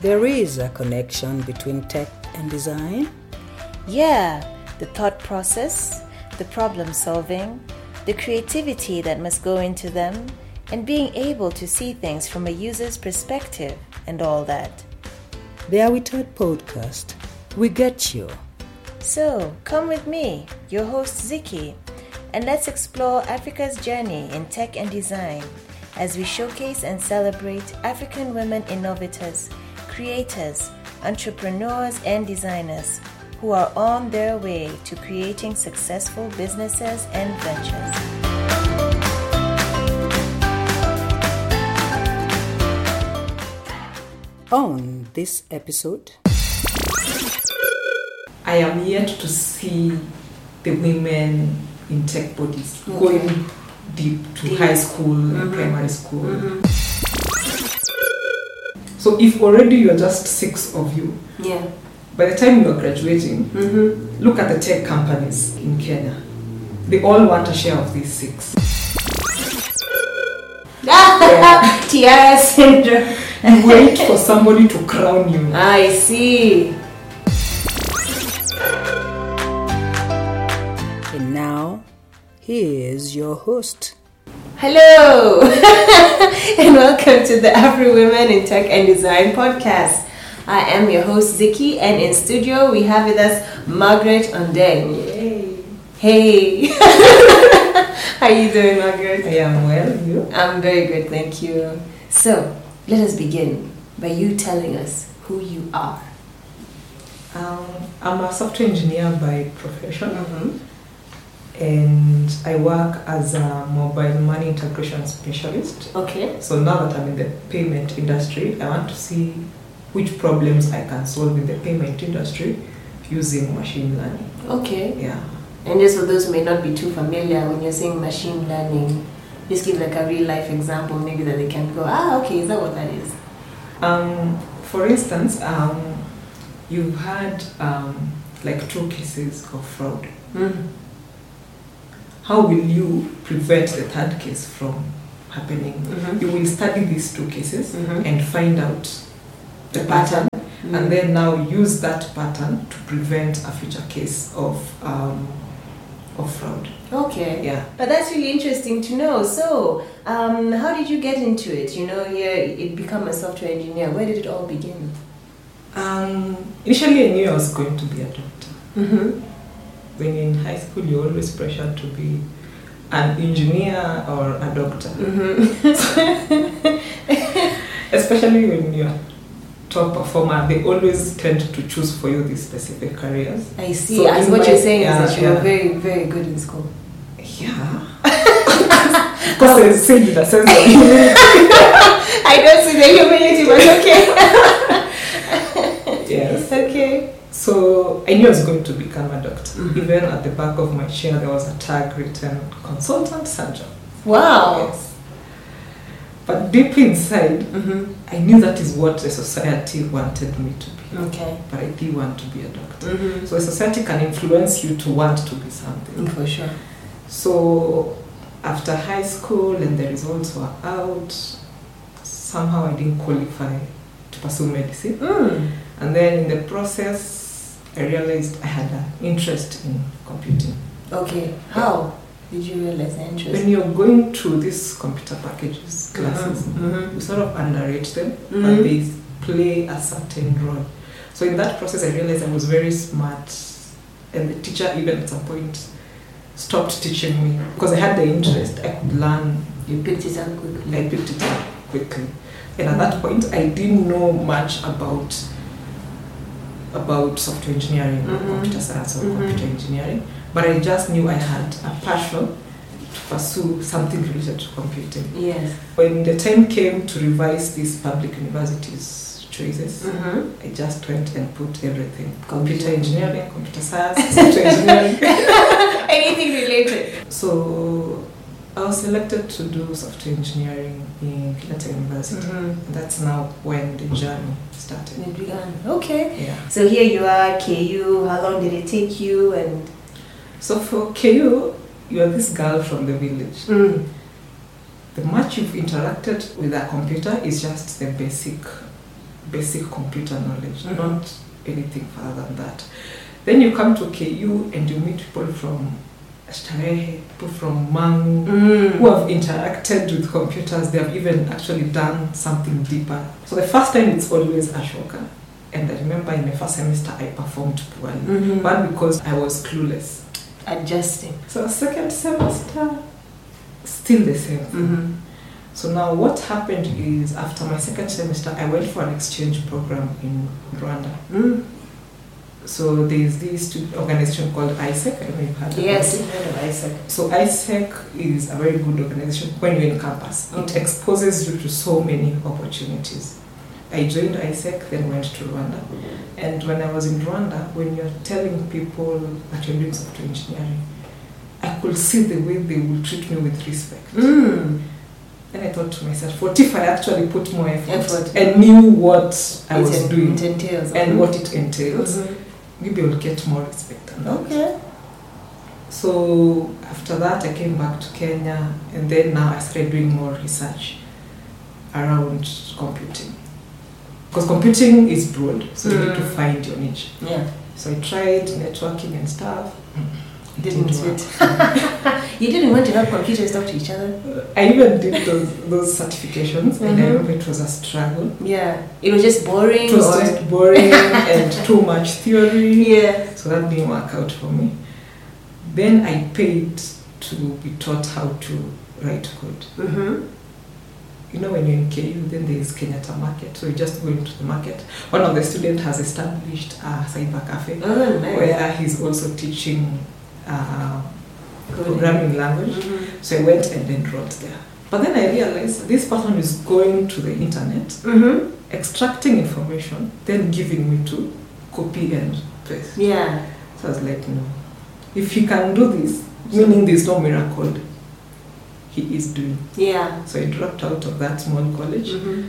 There is a connection between tech and design. Yeah, the thought process, the problem solving, the creativity that must go into them, and being able to see things from a user's perspective and all that. The Are We Taught podcast. We get you. So, come with me, your host Ziki, and let's explore Africa's journey in tech and design as we showcase and celebrate African women innovators, creators, entrepreneurs, and designers who are on their way to creating successful businesses and ventures. On this episode, I am yet to see the women in tech bodies going deep to high school and primary school. So if already you're just 6 of you, by the time you're graduating, look at the tech companies in Kenya. They all want a share of these 6. Tiara syndrome. You wait for somebody to crown you. I see. and now, here's your host. Hello, and welcome to the Afro Women in Tech and Design podcast. I am your host Ziki, and in studio we have with us Margaret Ondeng. Yay. Hey, how you doing, Margaret? I am well, you? I'm very good, thank you. So, let us begin by you telling us who you are. I'm a software engineer by profession. And I work as a mobile money integration specialist. Okay. So now that I'm in the payment industry, I want to see which problems I can solve in the payment industry using machine learning. Okay. Yeah. And just for those who may not be too familiar, when you're saying machine learning, just give like a real life example, maybe that they can go, okay, is that what that is? For instance, you've had like 2 cases of fraud. How will you prevent the 3rd case from happening? You will study these 2 cases and find out the pattern, and then now use that pattern to prevent a future case of fraud. Okay. Yeah. But that's really interesting to know. So, how did you get into it? You know, you become a software engineer. Where did it all begin? Initially, I knew I was going to be a doctor. When you're in high school, you're always pressured to be an engineer or a doctor. Especially when you're top performer, they always tend to choose for you these specific careers. I see. So as what you're saying is that you were very, very good in school. Yeah. Because I said in a sense of humility. I don't see the humility, but okay. Yes. Okay. So I knew I was going to become a doctor. Even at the back of my chair, there was a tag written consultant surgeon. Wow. Yes. But deep inside, I knew that is what the society wanted me to be. Okay. But I did want to be a doctor. So a society can influence you to want to be something. For sure. So after high school and the results were out, somehow I didn't qualify to pursue medicine. And then in the process, I realized I had an interest in computing. Okay. How did you realize the interest? When you're going through these computer packages classes, you sort of underrate them, but they play a certain role. So in that process, I realized I was very smart, and the teacher even at some point stopped teaching me because I had the interest. I could learn. You picked it up quickly. I picked it up quickly, and at that point, I didn't know much about software engineering, or computer science, or computer engineering, but I just knew I had a passion to pursue something related to computing. Yes. When the time came to revise these public universities choices, I just went and put everything: computer engineering, computer science, software engineering, anything related. So I was selected to do software engineering in Kenyatta University. That's now when the journey started. It began. Okay. Yeah. So here you are, KU. How long did it take you? And so for KU, you are this girl from the village. The much you've interacted with a computer is just the basic basic computer knowledge, not anything further than that. Then you come to KU and you meet people from Starehe, people from Mangu, who have interacted with computers. They have even actually done something deeper. So the first time it's always Ashoka. And I remember in my first semester I performed poorly. One, because I was clueless. Adjusting. So second semester, still the same. So now what happened is, after my second semester, I went for an exchange program in Rwanda. So there's this organization called ISEC. I don't know if you've heard of it. Yes, I've heard of ISEC. So ISEC is a very good organization when you're in campus. It exposes you to so many opportunities. I joined ISEC, then went to Rwanda. And when I was in Rwanda, when you're telling people that you're doing software engineering, I could see the way they would treat me with respect. And I thought to myself, what if I actually put more effort and knew what I was doing and what it entails? Maybe I'll get more respect. Okay. So after that, I came back to Kenya, and then now I started doing more research around computing. Because computing is broad, so you need to find your niche. Yeah. So I tried networking and stuff. Didn't fit. You didn't want to have computers talk to each other? I even did those certifications, and I remember it was a struggle. Yeah. It was just boring? It was just boring and too much theory. Yeah. So that didn't work out for me. Then I paid to be taught how to write code. You know, when you're in KU, then there is Kenyatta Market. So you just go into the market. One of the students has established a cyber cafe where he's also teaching programming language. So I went and enrolled there. But then I realized this person is going to the internet, extracting information, then giving me to copy and paste. Yeah. So I was like, no. If he can do this, meaning there's no miracle he is doing. Yeah. So I dropped out of that small college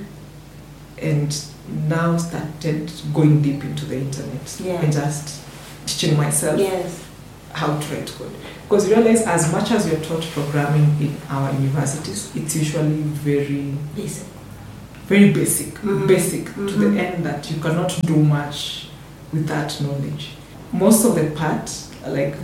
and now started going deep into the internet and just teaching myself how to write code. Because you realize, as much as you're taught programming in our universities, it's usually very basic, basic to the end that you cannot do much with that knowledge. Most of the part, like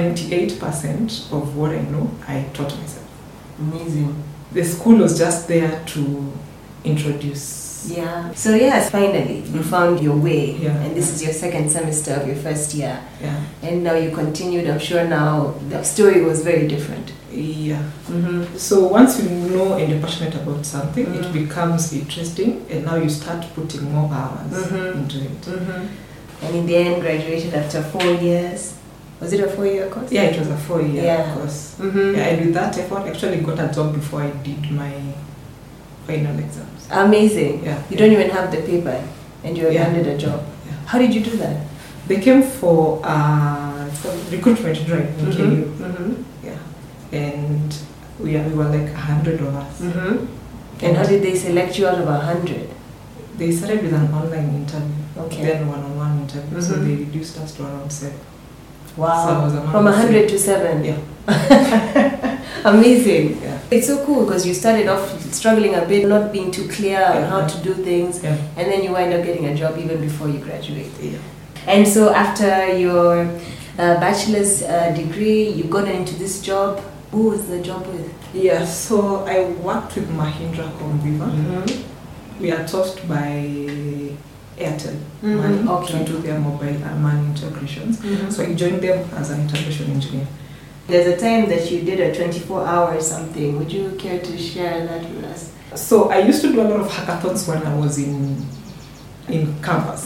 98% of what I know, I taught myself. Amazing. The school was just there to introduce. Yeah. So yes, finally you found your way. Yeah. And this is your second semester of your first year. Yeah. And now you continued. I'm sure now the story was very different. Yeah. So once you know and you're passionate about something, it becomes interesting, and now you start putting more hours into it. And in the end, graduated after 4 years. Was it a 4-year course? Yeah, it was a 4-year course. Yeah, and with that effort, I actually got a job before I did my final exams. Amazing. Yeah. You don't even have the paper, and you were handed a job. Yeah. How did you do that? They came for recruitment drive in KU. Yeah. And we were like 100 of us. And how did they select you out of 100? They started with an online interview, then one-on-one interview, so they reduced us to around 7. Wow, So from 100 to 7. Yeah. Amazing. Yeah. It's so cool because you started off struggling a bit, not being too clear on how to do things, and then you wind up getting a job even before you graduate. Yeah. And so after your bachelor's degree, you got into this job. Who was the job with? Yeah, so I worked with Mahindra Comviva. We are taught by Airtel Money to do their mobile money integrations. So I joined them as an integration engineer. There's a time that you did a 24-hour something. Would you care to share that with us? So I used to do a lot of hackathons when I was in campus.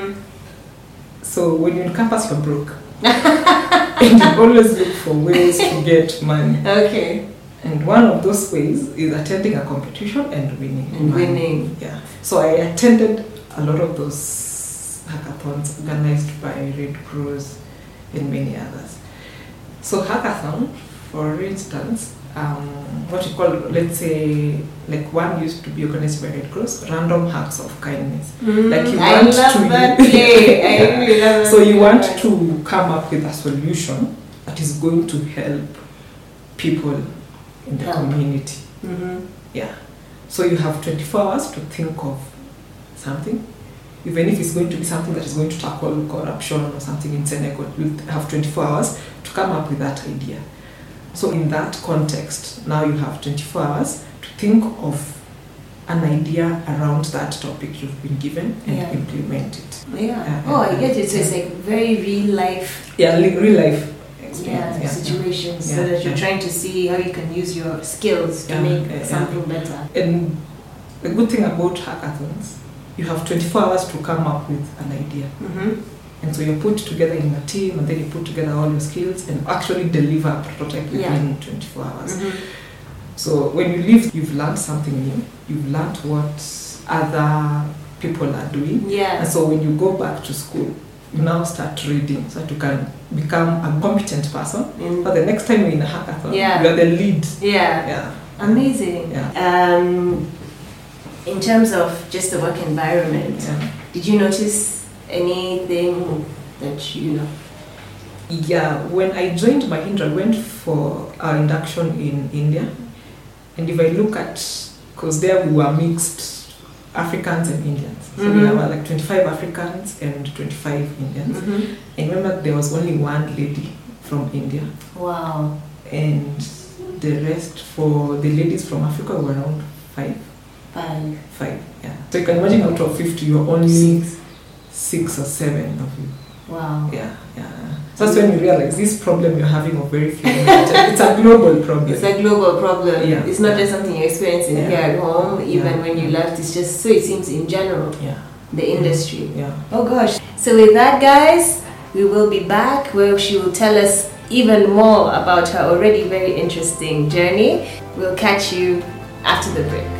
So when you're in campus, you're broke. And you always look for ways to get money. Okay. And one of those ways is attending a competition and winning. Yeah. So I attended a lot of those hackathons organized by Red Cross and many others. So hackathon, for instance, what you call, let's say, like one used to be organized by Red Cross, random acts of kindness. Like you I want love to that play. I really love So you want that. to come up with a solution that is going to help people in the community. Yeah. So you have 24 hours to think of something, even if it's going to be something that is going to tackle corruption or something in Senegal, you'll have 24 hours to come up with that idea. So in that context, now you have 24 hours to think of an idea around that topic you've been given and implement it. I get it. So it's like very real life. Real life experience. Situations, so that you're trying to see how you can use your skills to make something better. And the good thing about hackathons, you have 24 hours to come up with an idea. And so you're put together in a team, and then you put together all your skills and actually deliver a prototype within 24 hours. So when you leave, you've learned something new. You've learned what other people are doing. And so when you go back to school, you now start reading so that you can become a competent person. But the next time you're in a hackathon, you are the lead. Amazing. In terms of just the work environment, did you notice anything that you know? Yeah, when I joined Mahindra, I went for our induction in India. And if I look at, because there we were mixed Africans and Indians. So we were like 25 Africans and 25 Indians. I remember there was only one lady from India. Wow. And the rest, for the ladies from Africa, were around 5. 5, yeah. So you can imagine out of 50, you're only 6 or 7 of you. Wow. Yeah. So that's when you realize this problem you're having of very few it's a global problem. It's a global problem. It's not just something you're experiencing here at home, even when you left. It's just so it seems in general. The industry. Oh gosh. So with that, guys, we will be back where she will tell us even more about her already very interesting journey. We'll catch you after the break.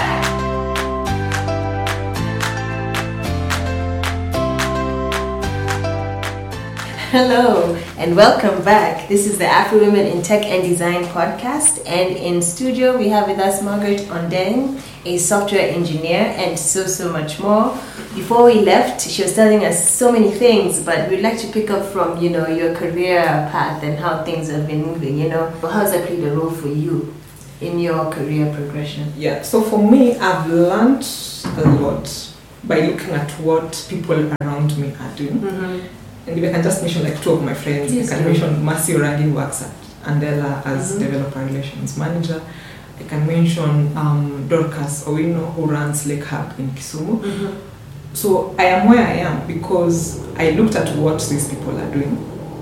Hello and welcome back. This is the Afro Women in Tech and Design podcast, and in studio we have with us Margaret Ondeng, a software engineer, and so much more. Before we left, she was telling us so many things, but we'd like to pick up from your career path and how things have been moving. How has that played a role for you in your career progression? So for me, I've learned a lot by looking at what people around me are doing. And if I can just mention like 2 of my friends, I can mention Mercy Orangi, who works at Andela as developer relations manager. I can mention Dorcas Owino, who runs Lake Hub in Kisumu. So I am where I am because I looked at what these people are doing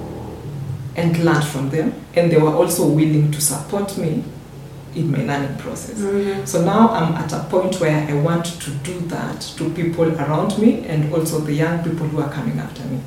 and learned from them, and they were also willing to support me in my learning process. So now I'm at a point where I want to do that to people around me and also the young people who are coming after me.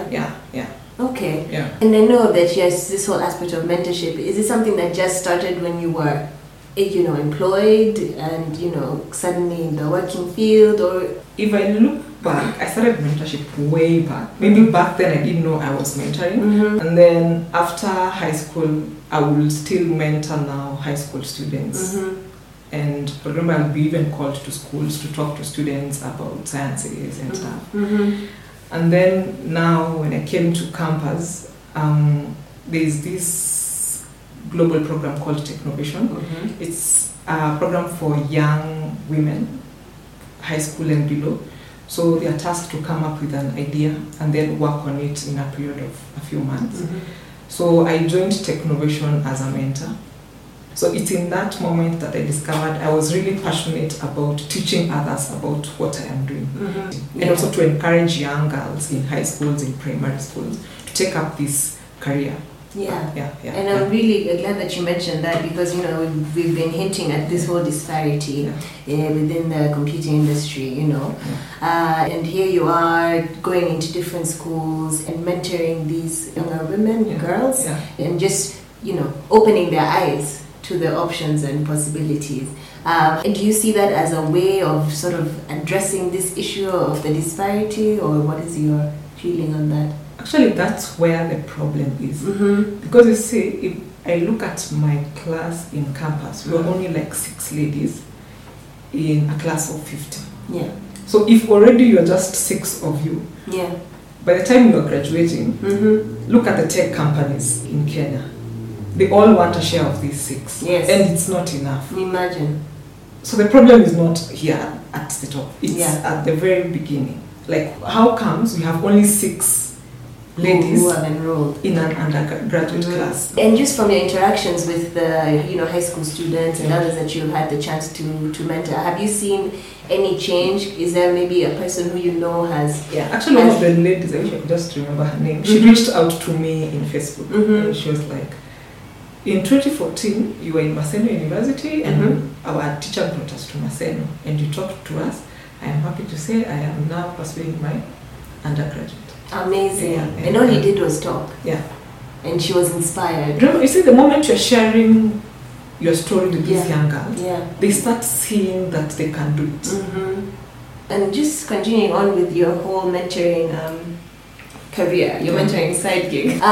Okay. Yeah. And I know that this whole aspect of mentorship, is it something that just started when you were employed and suddenly in the working field? Or if I look back, I started mentorship way back. Maybe back then I didn't know I was mentoring. And then after high school, I will still mentor now high school students. And remember, I'll be even called to schools to talk to students about sciences and stuff. And then now when I came to campus, there's this global program called Technovation. It's a program for young women, high school and below. So they are tasked to come up with an idea and then work on it in a period of a few months. So I joined Technovation as a mentor. So it's in that moment that I discovered I was really passionate about teaching others about what I am doing. And also to encourage young girls in high schools, in primary schools, to take up this career. And I'm really glad that you mentioned that because we've been hinting at this whole disparity within the computing industry, and here you are going into different schools and mentoring these younger women, girls, and just opening their eyes to the options and possibilities. And do you see that as a way of sort of addressing this issue of the disparity, or what is your feeling on that? Actually, that's where the problem is. Because you see, if I look at my class in campus, we were only like 6 ladies in a class of 50. So if already you're just 6 of you, by the time you're graduating, look at the tech companies in Kenya. They all want a share of these 6. And it's not enough. Imagine. So the problem is not here at the top. It's at the very beginning. like, how comes we have only 6 ladies who have enrolled in an undergraduate class? And just from your interactions with the high school students and others that you've had the chance to mentor, have you seen any change? Is there maybe a person who you know has... Yeah, actually one of the ladies, I wish I could just remember her name, she reached out to me in Facebook and she was like, in 2014 you were in Maseno University and our teacher brought us to Maseno and you talked to us. I am happy to say I am now pursuing my undergraduate. Amazing. And all you did was talk. Yeah. And she was inspired. Remember, you see, the moment you're sharing your story with these young girls, they start seeing that they can do it. And just continuing on with your whole mentoring career, your mentoring side gig.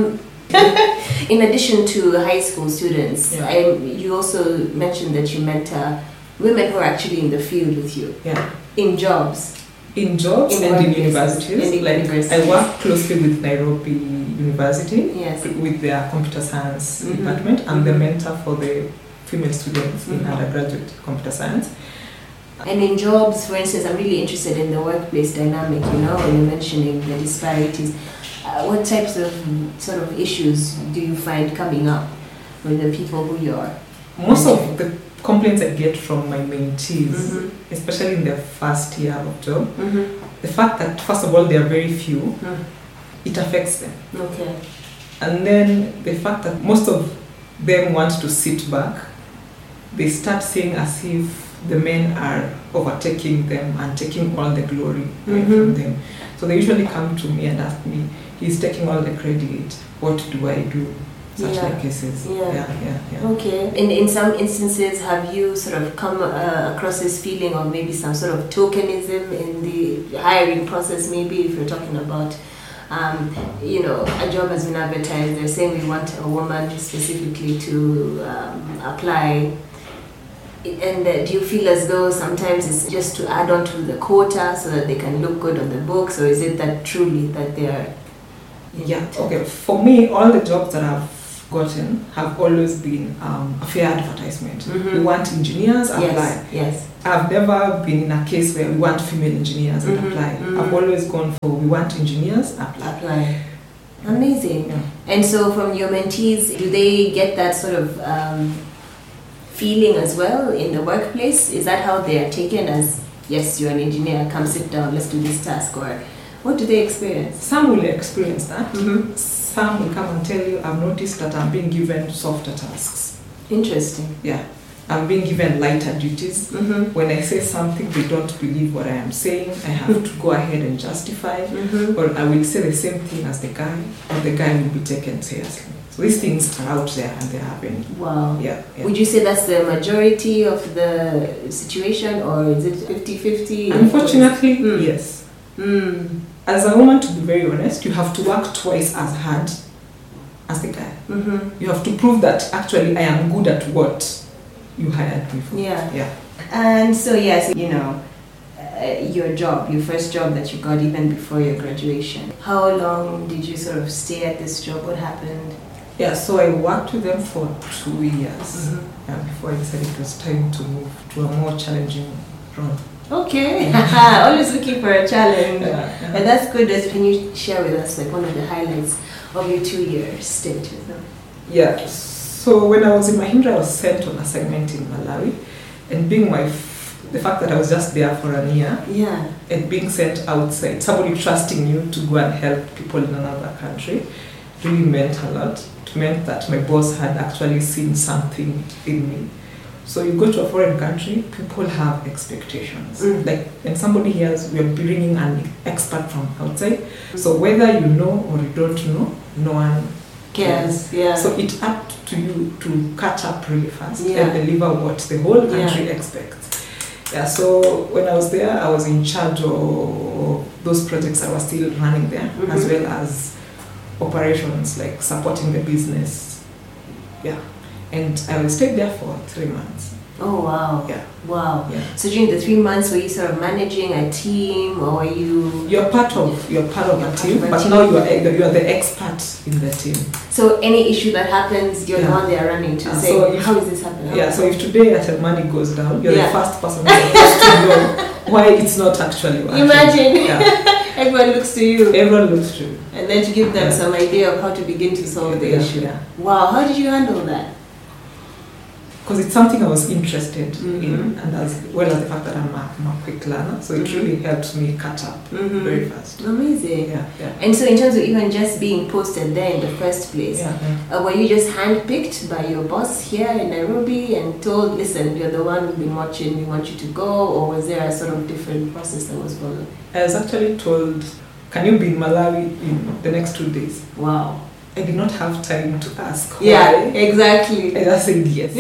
In addition to high school students, you also mentioned that you mentor women who are actually in the field with you. Yeah. In jobs. In jobs and in universities. I work closely with Nairobi University with their computer science department. I'm the mentor for the female students in undergraduate computer science. And in jobs, for instance, I'm really interested in the workplace dynamic, you're mentioning the disparities. What types of sort of issues do you find coming up with the people who you are? Most of the complaints I get from my mentees, especially in their first year of job, the fact that first of all they are very few, it affects them. Okay. And then the fact that most of them want to sit back, they start seeing as if the men are overtaking them and taking all the glory away from them. So they usually come to me and ask me, he's taking all the credit, what do I do? Such like cases. Okay. And in some instances, have you sort of come across this feeling of maybe some sort of tokenism in the hiring process, maybe if you're talking about, a job has been advertised, they're saying we want a woman specifically to apply. And do you feel as though sometimes it's just to add on to the quota so that they can look good on the books, or is it that truly that they are... Okay. For me, all the jobs that I've gotten have always been a fair advertisement. We want engineers, apply. Yes. I've never been in a case where we want female engineers and apply. I've always gone for we want engineers, apply. Amazing. Yeah. And so from your mentees, do they get that sort of feeling as well in the workplace? Is that how they are taken as, yes, you're an engineer, come sit down, let's do this task, or what do they experience? Some will experience that. Some will come and tell you, I've noticed that I'm being given softer tasks. Interesting. Yeah. I'm being given lighter duties. When I say something, they don't believe what I am saying. I have to go ahead and justify. Or I will say the same thing as the guy, or the guy will be taken seriously. So these things are out there and they're happening. Wow. Yeah. Would you say that's the majority of the situation, or is it 50-50? Unfortunately, yes. As a woman, to be very honest, you have to work twice as hard as the guy. You have to prove that actually I am good at what you hired me for. Yeah. And so, yes, your first job that you got even before your graduation, how long did you sort of stay at this job? What happened? Yeah, so I worked with them for 2 years before I decided it was time to move to a more challenging role. Okay, always looking for a challenge. And that's good. Can you share with us like one of the highlights of your 2-year stint with them? Yeah, so when I was in Mahindra, I was sent on assignment in Malawi, and being the fact that I was just there for a year, and being sent outside, somebody trusting you to go and help people in another country, really meant a lot. It meant that my boss had actually seen something in me. So you go to a foreign country, people have expectations. Like when somebody hears we are bringing an expert from outside, so whether you know or you don't know, no one cares. So it's up to you to catch up really fast and deliver what the whole country expects. So when I was there, I was in charge of those projects that were still running there, as well as operations, like supporting the business. And I stayed there for 3 months. Oh wow! Wow! Yeah. So during the 3 months, were you sort of managing a team, or were you? You're part of a team, but now you are the expert in the team. So any issue that happens, you're the one they are running to say, how is this happening? So if today Atel money goes down, you're the first person who's supposed to know why it's not actually working. Imagine. Yeah. Everyone looks to you. Everyone looks to you. And then to give them some idea of how to begin to solve the issue. Yeah. Wow, how did you handle that? Because it's something I was interested Mm-hmm. in, and as well as the fact that I'm a quick learner, so it really helped me catch up very fast. Amazing. Yeah, yeah. And so in terms of even just being posted there in the first place, were you just handpicked by your boss here in Nairobi and told, listen, you're the one we've been watching, we want you to go, or was there a sort of different process that was followed? I was actually told, can you be in Malawi in the next 2 days? Wow. I did not have time to ask Yeah, why. exactly. I just said yes.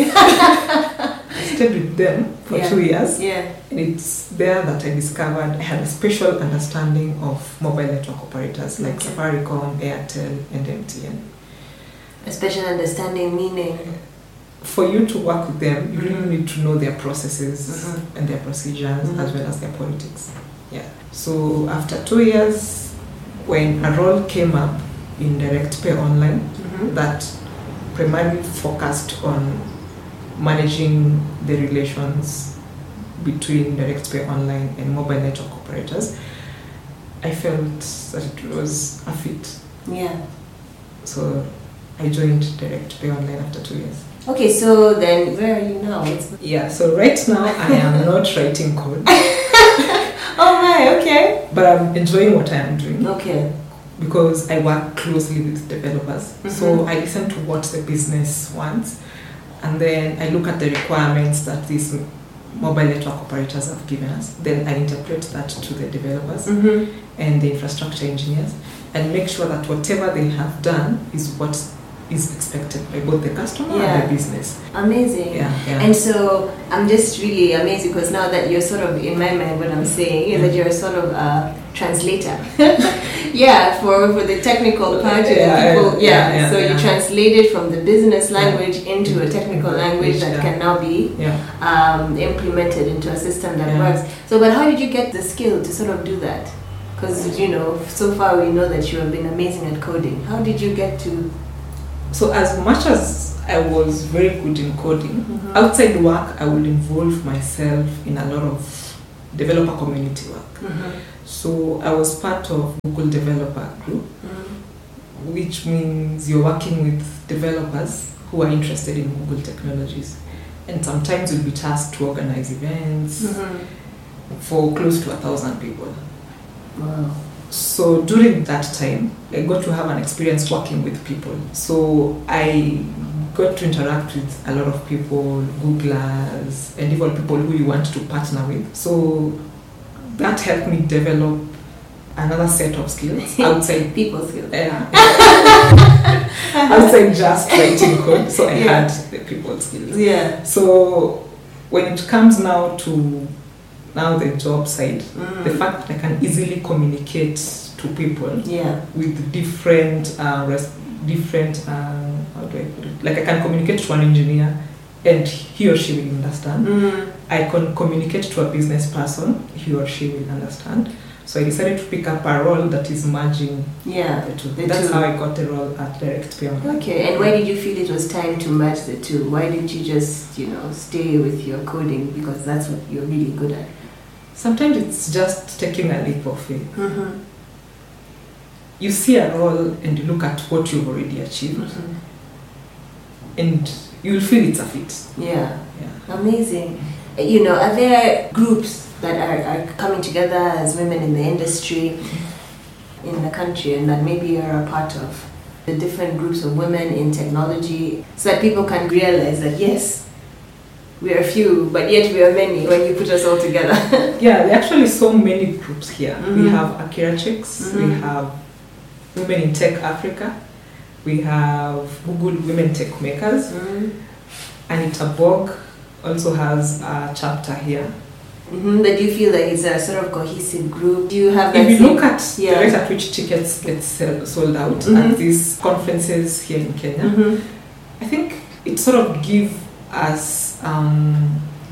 I stayed with them for 2 years. Yeah. And it's there that I discovered I had a special understanding of mobile network operators like Safaricom, Airtel, and MTN. A special understanding meaning? For you to work with them, you really need to know their processes and their procedures as well as their politics. Yeah. So after 2 years, when a role came up in Direct Pay Online that primarily focused on managing the relations between Direct Pay Online and mobile network operators, I felt that it was a fit. Yeah. So I joined Direct Pay Online after 2 years. Okay, so then where are you now? Yeah, so right now I am not writing code. Oh, right, okay. But I'm enjoying what I am doing. Okay. Because I work closely with developers. So I listen to what the business wants, and then I look at the requirements that these mobile network operators have given us. Then I interpret that to the developers and the infrastructure engineers, and make sure that whatever they have done is what is expected by both the customer and the business. Amazing. Yeah. And so I'm just really amazed because now that you're sort of, in my mind, what I'm saying is that you're sort of a translator. for the technical part of people. So you translated from the business language into a technical language that can now be implemented into a system that works. So, but how did you get the skill to sort of do that? Because, you know, so far we know that you have been amazing at coding. How did you get to... So as much as I was very good in coding, outside work I would involve myself in a lot of developer community work. So I was part of Google Developer Group, which means you're working with developers who are interested in Google technologies. And sometimes you'll be tasked to organize events for close to 1,000 people. Wow. So during that time, I got to have an experience working with people. So I got to interact with a lot of people, Googlers, and even people who you want to partner with. So that helped me develop another set of skills outside people skills. Outside just writing code. So I had the people skills. Yeah. So when it comes now to the job side, the fact that I can easily communicate to people with different how do I put it? Like I can communicate to an engineer and he or she will understand. I can communicate to a business person, he or she will understand. So I decided to pick up a role that is merging the two. That's how I got the role at Direct Pay Online. Okay, and why did you feel it was time to merge the two? Why didn't you just, stay with your coding because that's what you're really good at? Sometimes it's just taking a leap of faith. You see a role and you look at what you've already achieved, and you'll feel it's a fit. Yeah. Amazing. Are there groups that are coming together as women in the industry in the country and that maybe you're a part of? The different groups of women in technology, so that people can realize that yes, we are few, but yet we are many when you put us all together. There are actually so many groups here. We have Akira Chicks, we have Women in Tech Africa, we have Google Women Tech Makers, Anita Borg also has a chapter here. But do you feel that it's a sort of cohesive group? Do you have that? If you look at the rate at which tickets get sold out at these conferences here in Kenya, I think it sort of gives us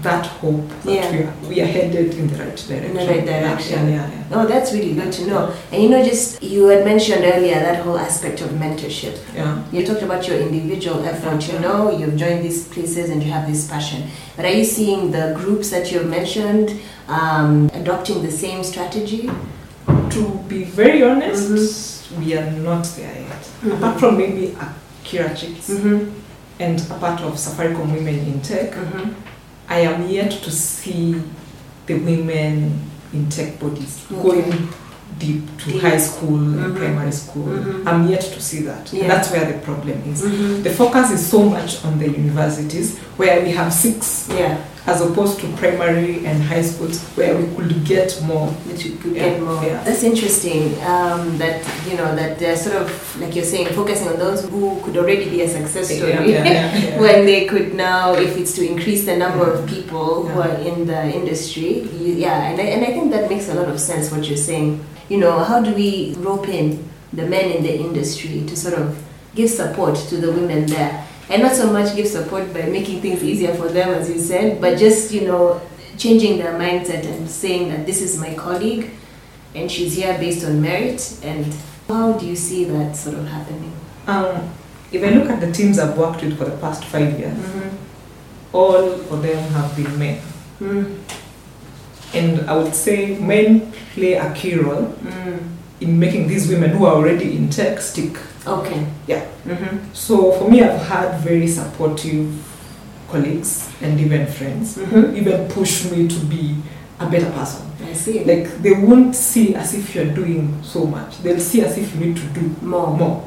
that hope that we are headed in the right direction. In the right direction. Yeah. Oh, that's really good to know. And just you had mentioned earlier that whole aspect of mentorship. Yeah. You talked about your individual effort. You've joined these places and you have this passion. But are you seeing the groups that you've mentioned adopting the same strategy? To be very honest, we are not there yet. Apart from maybe Akira Chicks and a part of Safaricom Women in Tech, I am yet to see the women in tech bodies going deep to high school and primary school. I'm yet to see that. And that's where the problem is. The focus is so much on the universities where we have 6 as opposed to primary and high schools where we could get more. That's interesting. That they're sort of, like you're saying, focusing on those who could already be a success story when they could now, if it's to increase the number of people who are in the industry. And I think that makes a lot of sense what you're saying. How do we rope in the men in the industry to sort of give support to the women there? And not so much give support by making things easier for them, as you said, but just, changing their mindset and saying that this is my colleague and she's here based on merit. And how do you see that sort of happening? If I look at the teams I've worked with for the past 5 years, all of them have been men. And I would say men play a key role in making these women who are already in tech stick. Okay. Yeah. So for me, I've had very supportive colleagues and even friends who even push me to be a better person. I see. Like, they won't see as if you're doing so much. They'll see as if you need to do more.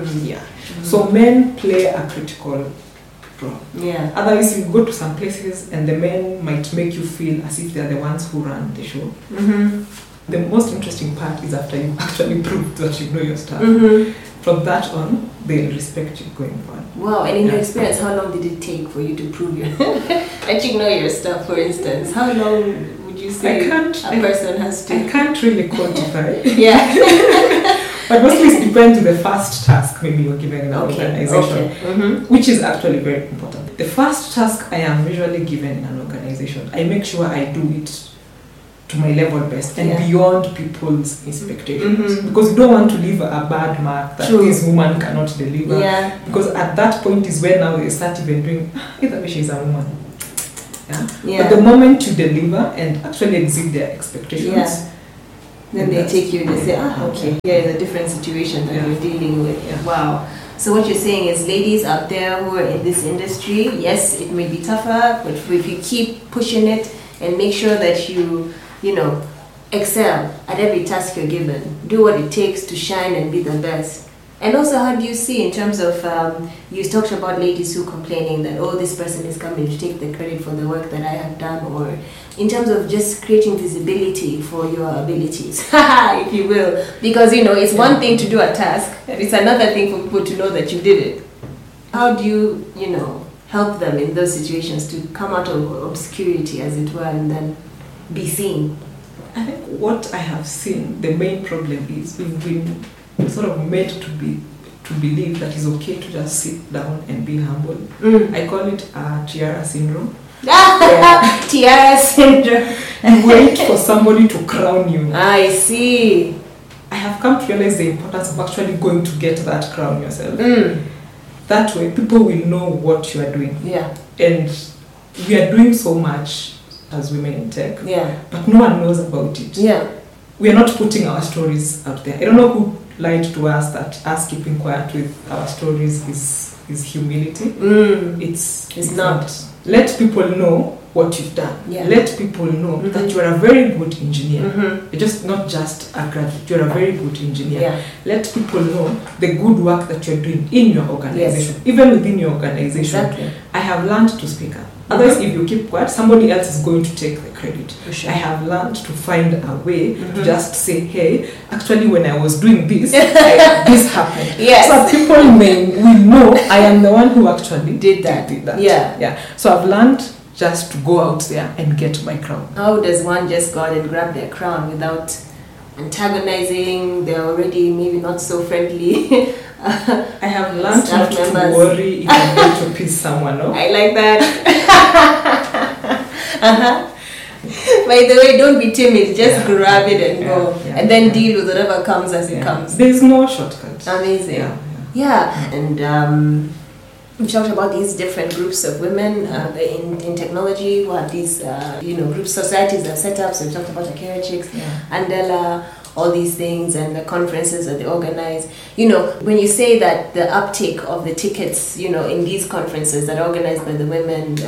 So men play a critical role. Otherwise, you go to some places and the men might make you feel as if they're the ones who run the show. The most interesting part is after you actually prove that you know your stuff. From that on, they'll respect you going forward. Wow, and in your experience, how long did it take for you to prove that you know your stuff, for instance? How long would you say a person has to... I can't really quantify. But mostly it depends on the first task maybe you're given in an organization, which is actually very important. The first task I am usually given in an organization, I make sure I do it to my level best and beyond people's expectations, because you don't want to leave a bad mark that this woman cannot deliver, because at that point is where now they start even doing either way she's a woman. But the moment you deliver and actually exceed their expectations, then they take you and they say, okay, it's a different situation that you're dealing with. Wow. So what you're saying is, ladies out there who are in this industry, yes, it may be tougher, but if you keep pushing it and make sure that you excel at every task you're given, do what it takes to shine and be the best. And also, how do you see in terms of, you talked about ladies who complaining that, this person is coming to take the credit for the work that I have done, or in terms of just creating visibility for your abilities, if you will. Because, it's one thing to do a task, and it's another thing for people to know that you did it. How do you, help them in those situations to come out of obscurity, as it were, and then be seen? I think what I have seen, the main problem is we've been sort of made to believe that it's okay to just sit down and be humble. I call it tiara syndrome. Tiara syndrome. You wait for somebody to crown you. I see. I have come to realize the importance of actually going to get that crown yourself. That way, people will know what you are doing. And we are doing so much as women in tech, but no one knows about it. We are not putting our stories out there. I don't know who lied to us that us keeping quiet with our stories is humility. It's not. Let people know what you've done. Let people know that you are a very good engineer. You're not just a graduate, you're a very good engineer. Let people know the good work that you're doing in your organization. Even within your organization, I have learned to speak up. Otherwise, if you keep quiet, somebody else is going to take the credit. I have learned to find a way to just say, hey, actually when I was doing this, this happened. So people will know I am the one who actually did that. So I've learned just to go out there and get my crown. How does one just go out and grab their crown without antagonizing? They're already maybe not so friendly. I have learned not to worry if I'm going to piss someone off. I like that. By the way, don't be timid. Just grab it and go, and then yeah. deal with whatever comes as it comes. There's no shortcut. Amazing. Yeah. And we talked about these different groups of women in technology who have these, group societies that are set up. So we talked about Akira Chicks, Andela, all these things, and the conferences that they organize. When you say that the uptake of the tickets, in these conferences that are organized by the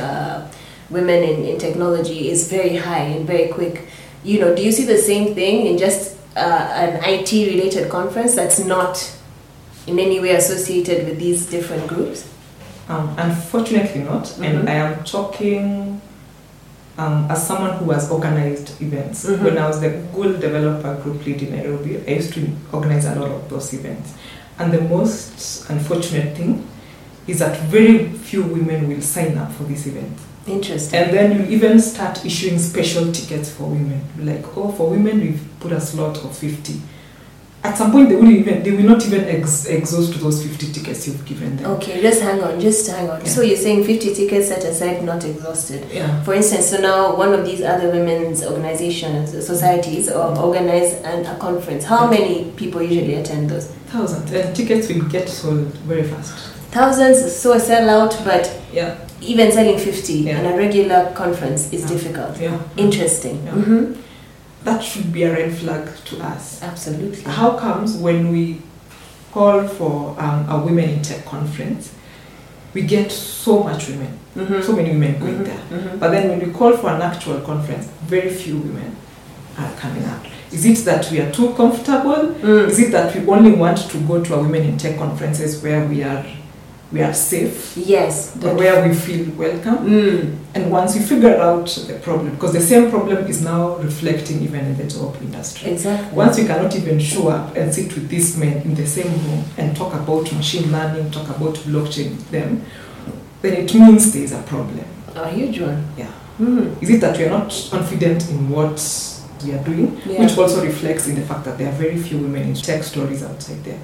women in technology is very high and very quick. Do you see the same thing in just an IT-related conference that's not in any way associated with these different groups? Unfortunately not, and I am talking as someone who has organized events. When I was the Google Developer Group lead in Nairobi, I used to organize a lot of those events. And the most unfortunate thing is that very few women will sign up for this event. Interesting. And then you even start issuing special tickets for women. Like, for women we've put a slot of 50. At some point, they will not even exhaust those 50 tickets you've given them. Okay, just hang on. Yeah. So you're saying 50 tickets set aside, not exhausted. Yeah. For instance, so now one of these other women's organizations, societies, organize a conference. How many people usually attend those? Thousands. And tickets will get sold very fast. Thousands, so a sellout, but even selling 50 in a regular conference is difficult. Yeah. Interesting. Yeah. Mm-hmm. That should be a red flag to us. Absolutely. How comes when we call for a women in tech conference, we get so much women, so many women going there. But then when we call for an actual conference, very few women are coming out. Is it that we are too comfortable? Is it that we only want to go to a women in tech conferences where we are safe? Yes. Or where we feel welcome? And once we figure out the problem, because the same problem is now reflecting even in the job industry. Exactly. Once we cannot even show up and sit with these men in the same room and talk about machine learning, talk about blockchain with them, then it means there is a problem. A huge one. Yeah. Is it that we are not confident in what we are doing, which also reflects in the fact that there are very few women in tech stories outside there?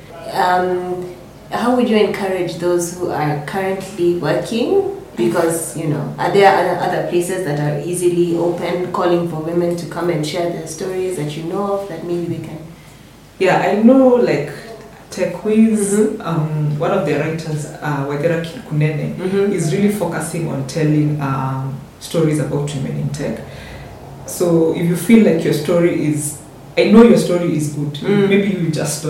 How would you encourage those who are currently working? Because, are there other places that are easily open, calling for women to come and share their stories that you know of, that maybe they can? Yeah, I know, like TechWiz, one of the writers, Waithera Kunene, is really focusing on telling stories about women in tech. So if you feel like your story is, I know your story is good, maybe you just don't